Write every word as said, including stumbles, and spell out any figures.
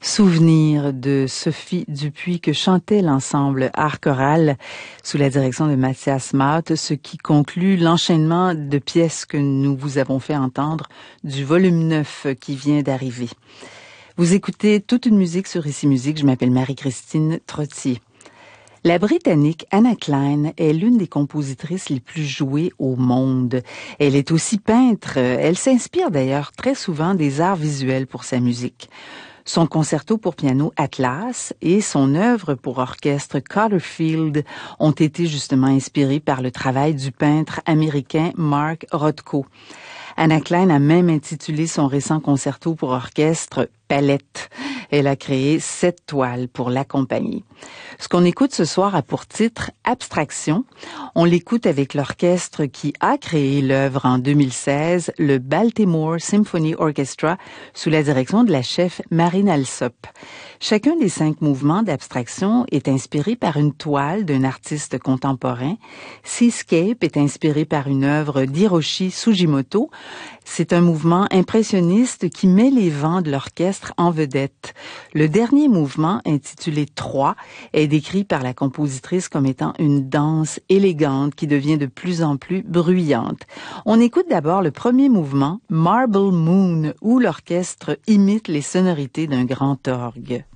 Souvenir de Sophie Dupuis que chantait l'ensemble Art Choral sous la direction de Mathias Matt, ce qui conclut l'enchaînement de pièces que nous vous avons fait entendre du volume neuf qui vient d'arriver. Vous écoutez toute une musique sur Ici Musique, je m'appelle Marie-Christine Trottier. La Britannique Anna Clyne est l'une des compositrices les plus jouées au monde. Elle est aussi peintre. Elle s'inspire d'ailleurs très souvent des arts visuels pour sa musique. Son concerto pour piano Atlas et son œuvre pour orchestre Cotterfield ont été justement inspirés par le travail du peintre américain Mark Rothko. Anna Clyne a même intitulé son récent concerto pour orchestre Palette. Elle a créé sept toiles pour l'accompagner. Ce qu'on écoute ce soir a pour titre Abstraction. On l'écoute avec l'orchestre qui a créé l'œuvre en deux mille seize, le Baltimore Symphony Orchestra, sous la direction de la chef Marine Alsop. Chacun des cinq mouvements d'abstraction est inspiré par une toile d'un artiste contemporain. Seascape est inspiré par une œuvre d'Hiroshi Sugimoto. C'est un mouvement impressionniste qui met les vents de l'orchestre en vedette. Le dernier mouvement, intitulé trois, est décrit par la compositrice comme étant une danse élégante qui devient de plus en plus bruyante. On écoute d'abord le premier mouvement, Marble Moon, où l'orchestre imite les sonorités d'un grand orgue.